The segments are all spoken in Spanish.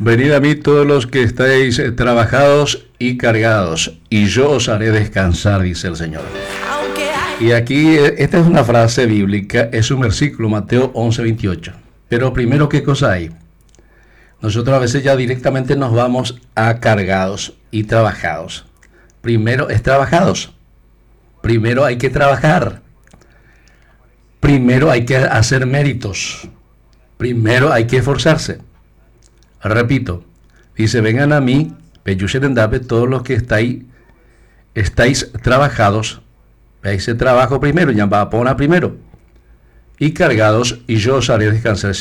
Venid a mí todos los que estáis trabajados y cargados, y yo os haré descansar, dice el Señor. Y aquí, esta es una frase bíblica, es un versículo, Mateo 11:28. Pero primero, ¿qué cosa hay? Nosotros a veces ya directamente nos vamos a cargados y trabajados. Primero es trabajados. Primero hay que trabajar. Primero hay que hacer méritos. Primero hay que esforzarse. Repito, dice, vengan a mí, peyuserendape, todos los que estáis trabajados. Ese trabajo primero, ya va a poner primero. Y cargados, y yo os haré descansar.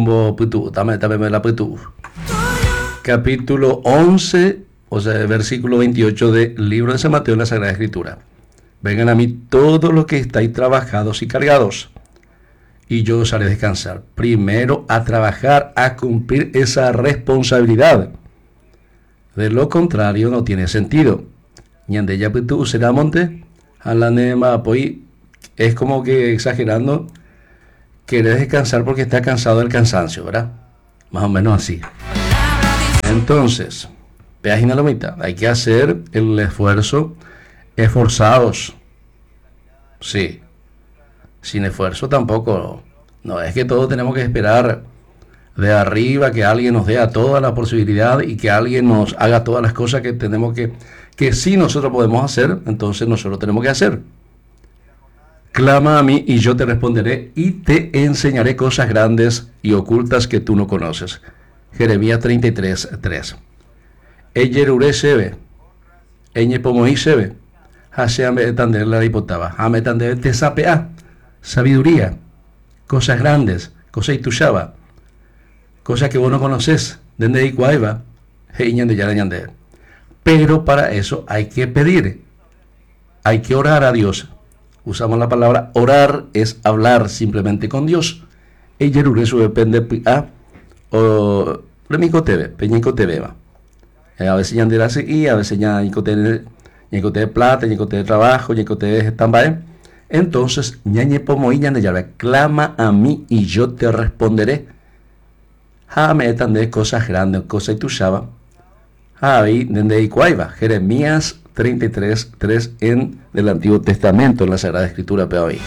Capítulo 11, o sea, versículo 28 del libro de San Mateo en la Sagrada Escritura. Vengan a mí todos los que estáis trabajados y cargados, y yo os haré descansar. Primero a trabajar, a cumplir esa responsabilidad. De lo contrario, no tiene sentido. Ñande ya tú será monte, a la nema, pues es como que exagerando, querés descansar porque está cansado del cansancio, ¿verdad? Más o menos así. Entonces, página la mitad, hay que hacer el esfuerzo, esforzados. Sí. Sin esfuerzo tampoco. No es que todos tenemos que esperar de arriba que alguien nos dé a toda la posibilidad y que alguien nos haga todas las cosas que tenemos que sí nosotros podemos hacer, entonces nosotros tenemos que hacer. Clama a mí y yo te responderé y te enseñaré cosas grandes y ocultas que tú no conoces. Jeremías 33:3. Eyerure sebe, eñepomoí sebe, haseame etander la dipotaba, ame etander te sapea, sabiduría, cosas grandes, cosas itushaba, cosas que vos no conoces, dende iguaiva, heiñande ya ñande. Pero para eso hay que pedir, hay que orar a Dios. Usamos la palabra orar, es hablar simplemente con Dios. Eyerure su depende a o remico teve, peñico teve va. A veces ya andará así y a veces ya ñicote de plata, ñicote de trabajo, ñicote de tambae. Entonces, ñañe pomo y ñande llave, clama a mí y yo te responderé. Jame de cosas grandes, cosas y tu shaba. Ahí, dende iguaiva, Jeremías 33:3 en el Antiguo Testamento, en la Sagrada Escritura, pero ahí.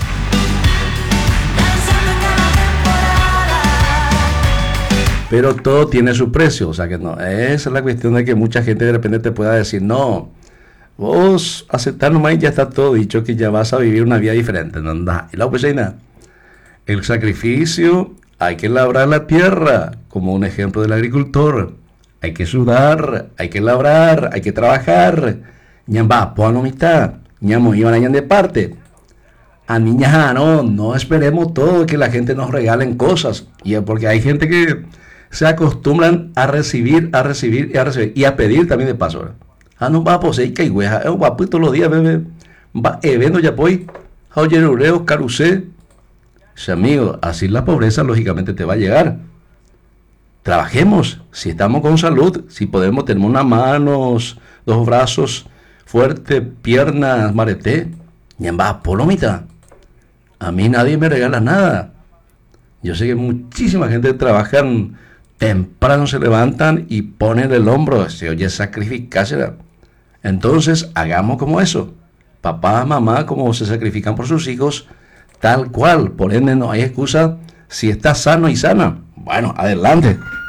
Pero todo tiene su precio, o sea que no, esa es la cuestión de que mucha gente de repente te pueda decir, no, vos aceptar nomás y ya está todo dicho, que ya vas a vivir una vida diferente, no anda. Y la oficina, el sacrificio, hay que labrar la tierra, como un ejemplo del agricultor, hay que sudar, hay que labrar, hay que trabajar, ñamba, poano mitad, ñamo iban allá de parte. A niñas, no esperemos todo que la gente nos regalen cosas, y porque hay gente que se acostumbran a recibir y a pedir también de paso. No va a poseer que hueja, va todos los días, bebé, va evento ya voy, joyerureo, carusé. Amigo, así la pobreza lógicamente te va a llegar. Trabajemos, si estamos con salud, si podemos tener unas manos, dos brazos fuertes, piernas, mareté, ñamba, polomita. A mí nadie me regala nada. Yo sé que muchísima gente trabaja temprano, se levantan y ponen el hombro, se oye sacrificarse. Entonces, hagamos como eso. Papá, mamá, como se sacrifican por sus hijos, tal cual. Por ende, no hay excusa. Si estás sano y sana, bueno, adelante.